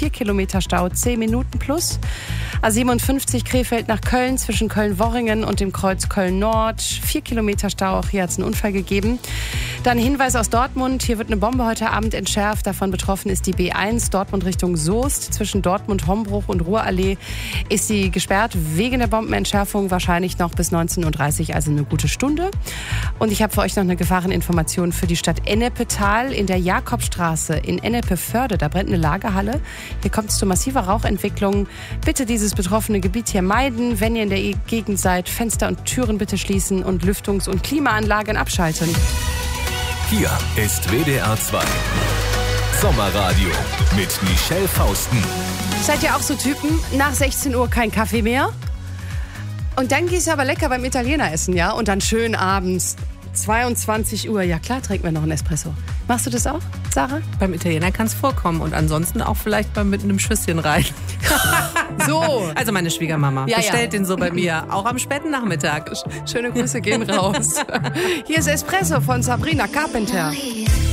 4 Kilometer Stau, 10 Minuten plus. A57 Krefeld nach Köln zwischen Köln-Worringen und dem Kreuz Köln-Nord. 4 Kilometer Stau, auch hier hat es einen Unfall gegeben. Dann Hinweis aus Dortmund, hier wird eine Bombe heute Abend entschärft. Davon betroffen ist die B1 Dortmund Richtung Soest. Zwischen Dortmund, Hombruch und Ruhrallee ist sie gesperrt wegen der Bombenentschärfung, wahrscheinlich noch bis 19.30 Uhr, also eine gute Stunde. Und ich habe für euch noch eine Gefahreninformation für die Stadt Ennepetal. In der Jakobstraße in Ennepe-Förde, da brennt eine Lagerhalle. Hier kommt es zu massiver Rauchentwicklung. Bitte dieses betroffene Gebiet hier meiden. Wenn ihr in der Gegend seid, Fenster und Türen bitte schließen und Lüftungs- und Klimaanlagen abschalten. Hier ist WDR 2 Sommerradio mit Michelle Fausten. Seid ihr auch so Typen? Nach 16 Uhr kein Kaffee mehr? Und dann gehst du aber lecker beim Italiener essen, ja? Und dann schön abends, 22 Uhr. Ja klar, trinken wir noch einen Espresso. Machst du das auch, Sarah? Beim Italiener kann es vorkommen und ansonsten auch vielleicht mal mit einem Schüsschen rein. So. Also meine Schwiegermama bestellt den so bei mir, auch am späten Nachmittag. Schöne Grüße gehen raus. Hier ist Espresso von Sabrina Carpenter.